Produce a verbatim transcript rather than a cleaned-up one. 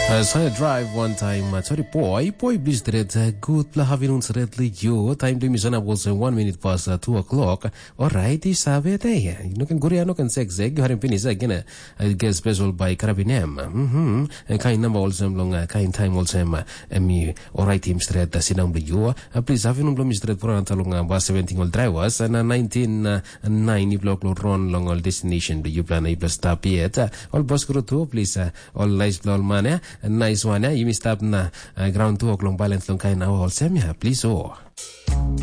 As I drive one time, uh, sorry, boy, boy, please, dread, uh, good, la having red you. Time to miss was uh, one minute past uh, two o'clock. Alright, is have day. You can go no can sex egg, you have finish again. I guess special by Carabinem. Mm hmm. Kind number also long, uh, kind time also, uh, me, alright, team straight, uh, sit down with you. Uh, please have you no mister for Antalong, uh, bus seventeen all drivers, and uh, nineteen, uh, nine block run long all destination, do you plan a plus stop yet? Uh, all bus crew too, please, uh, all nice, all man, uh, nice one, eh? You missed up na uh, ground two o'clock balance long kind now all semi please oh.